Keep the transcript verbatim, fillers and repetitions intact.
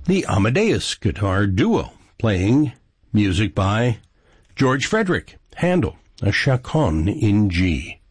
the Amadeus Guitar Duo, playing music by George Frederick Handel, a chaconne in G.